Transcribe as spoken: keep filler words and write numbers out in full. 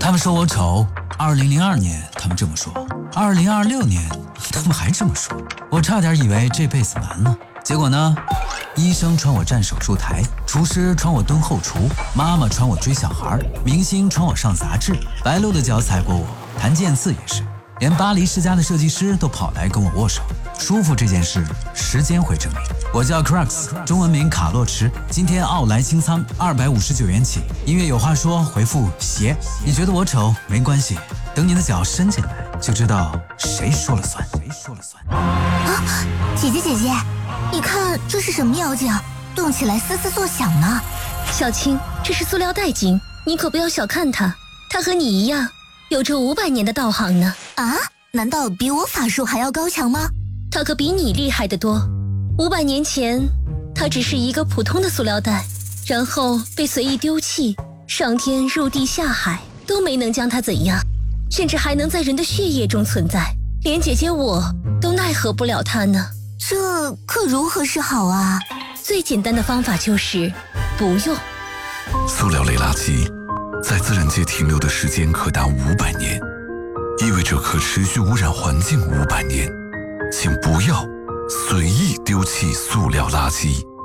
他们说我丑，二零零二年他们这么说，二零二六年他们还这么说，我差点以为这辈子完了。结果呢，医生传我站手术台，厨师传我蹲后厨，妈妈传我追小孩，明星传我上杂志，白鹿的脚踩过我，谭健次也是，连巴黎世家的设计师都跑来跟我握手。舒服这件事，时间会证明。我叫 Crux， 中文名卡洛驰，今天奥莱清仓二百五十九元起。音乐有话说，回复鞋。你觉得我丑没关系，等你的脚伸进来，就知道谁说了算。谁说了算？ 啊，姐姐姐姐，你看这是什么妖精，动起来嘶嘶作响呢？ 小青，这是塑料袋精，你可不要小看它，它和你一样，有着五百年的道行呢。 啊？难道比我法术还要高强吗？ 它可比你厉害得多。五百年前，它只是一个普通的塑料袋，然后被随意丢弃，上天入地下海都没能将它怎样，甚至还能在人的血液中存在，连姐姐我都奈何不了它呢。 这可如何是好啊？ 最简单的方法就是不用。 塑料类垃圾在自然界停留的时间可达五百年，意味着可持续污染环境五百年。请不要随意丢弃塑料垃圾。